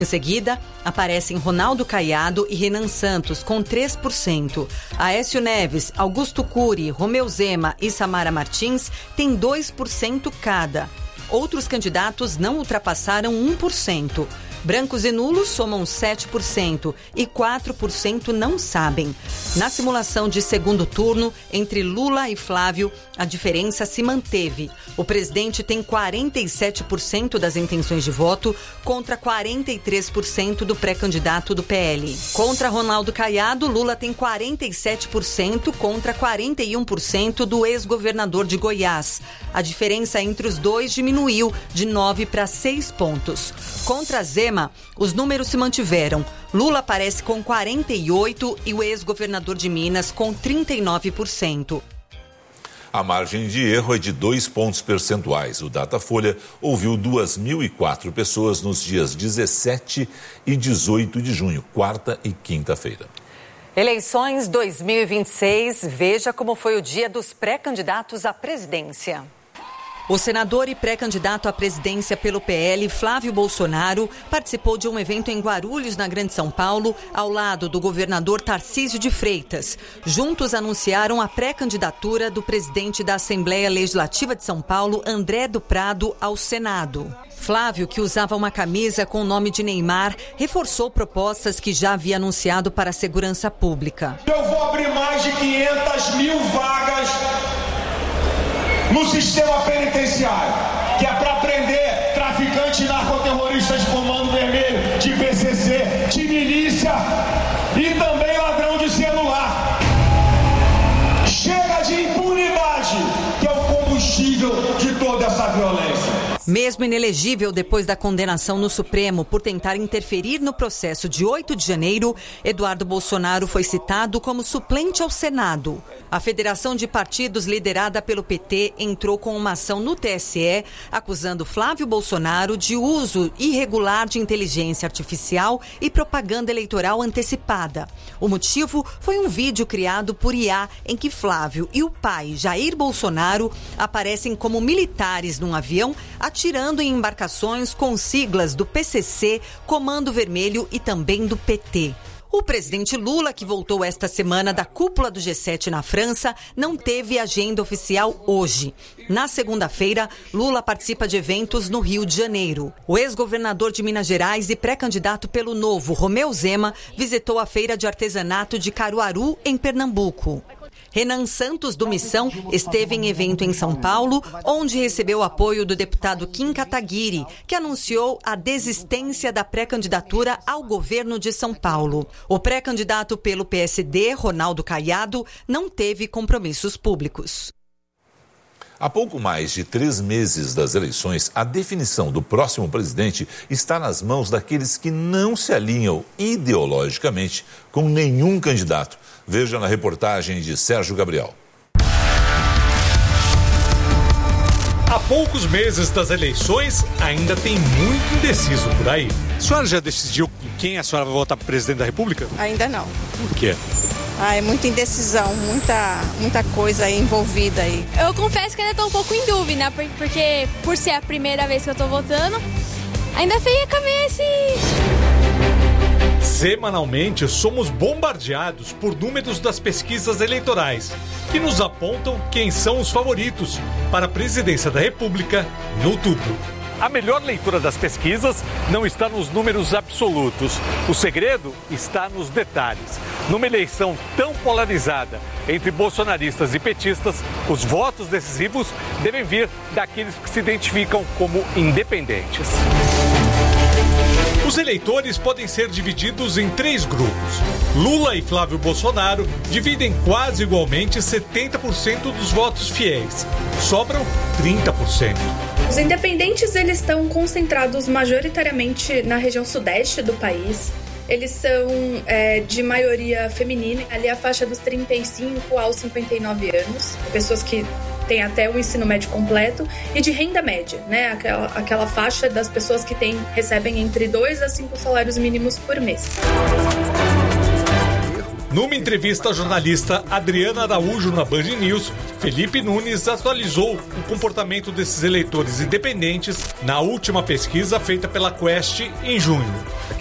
Em seguida, aparecem Ronaldo Caiado e Renan Santos, com 3%. Aécio Neves, Augusto Cury, Romeu Zema e Samara Martins têm 2% cada. Outros candidatos não ultrapassaram 1%. Brancos e nulos somam 7% e 4% não sabem. Na simulação de segundo turno, entre Lula e Flávio, a diferença se manteve. O presidente tem 47% das intenções de voto contra 43% do pré-candidato do PL. Contra Ronaldo Caiado, Lula tem 47% contra 41% do ex-governador de Goiás. A diferença entre os dois diminuiu de 9 para 6 pontos. Contra Zema, os números se mantiveram. Lula aparece com 48% e o ex-governador de Minas com 39%. A margem de erro é de 2 pontos percentuais. O Datafolha ouviu 2.004 pessoas nos dias 17 e 18 de junho, quarta e quinta-feira. Eleições 2026, veja como foi o dia dos pré-candidatos à presidência. O senador e pré-candidato à presidência pelo PL, Flávio Bolsonaro, participou de um evento em Guarulhos, na Grande São Paulo, ao lado do governador Tarcísio de Freitas. Juntos anunciaram a pré-candidatura do presidente da Assembleia Legislativa de São Paulo, André do Prado, ao Senado. Flávio, que usava uma camisa com o nome de Neymar, reforçou propostas que já havia anunciado para a segurança pública. Eu vou abrir mais de 500 mil vagas no sistema penitenciário, que é para prender traficantes e narcoterroristas de Comando Vermelho, de PCC, de milícia e também ladrão de celular. Chega de impunidade, que é o combustível de toda essa violência. Mesmo inelegível depois da condenação no Supremo por tentar interferir no processo de 8 de janeiro, Eduardo Bolsonaro foi citado como suplente ao Senado. A Federação de Partidos, liderada pelo PT, entrou com uma ação no TSE, acusando Flávio Bolsonaro de uso irregular de inteligência artificial e propaganda eleitoral antecipada. O motivo foi um vídeo criado por IA em que Flávio e o pai, Jair Bolsonaro, aparecem como militares num avião atirando em embarcações com siglas do PCC, Comando Vermelho e também do PT. O presidente Lula, que voltou esta semana da cúpula do G7 na França, não teve agenda oficial hoje. Na segunda-feira, Lula participa de eventos no Rio de Janeiro. O ex-governador de Minas Gerais e pré-candidato pelo Novo, Romeu Zema, visitou a feira de artesanato de Caruaru, em Pernambuco. Renan Santos, do Missão, esteve em evento em São Paulo, onde recebeu o apoio do deputado Kim Kataguiri, que anunciou a desistência da pré-candidatura ao governo de São Paulo. O pré-candidato pelo PSD, Ronaldo Caiado, não teve compromissos públicos. Há pouco mais de 3 meses das eleições, a definição do próximo presidente está nas mãos daqueles que não se alinham ideologicamente com nenhum candidato. Veja na reportagem de Sérgio Gabriel. Há poucos meses das eleições, ainda tem muito indeciso por aí. A senhora já decidiu quem a senhora vai votar para presidente da República? Ainda não. Por quê? É muita indecisão, muita coisa aí envolvida aí. Eu confesso que ainda estou um pouco em dúvida, porque por ser a primeira vez que eu estou votando, ainda veio a cabeça Semanalmente, somos bombardeados por números das pesquisas eleitorais, que nos apontam quem são os favoritos para a presidência da República em outubro. A melhor leitura das pesquisas não está nos números absolutos. O segredo está nos detalhes. Numa eleição tão polarizada entre bolsonaristas e petistas, os votos decisivos devem vir daqueles que se identificam como independentes. Os eleitores podem ser divididos em 3 grupos. Lula e Flávio Bolsonaro dividem quase igualmente 70% dos votos fiéis. Sobram 30%. Os independentes, eles estão concentrados majoritariamente na região sudeste do país. Eles são de maioria feminina, ali a faixa dos 35 aos 59 anos, pessoas que têm até o ensino médio completo, e de renda média, né? Aquela faixa das pessoas que recebem entre 2 a 5 salários mínimos por mês. Numa entrevista à jornalista Adriana Araújo na Band News, Felipe Nunes atualizou o comportamento desses eleitores independentes na última pesquisa feita pela Quest em junho.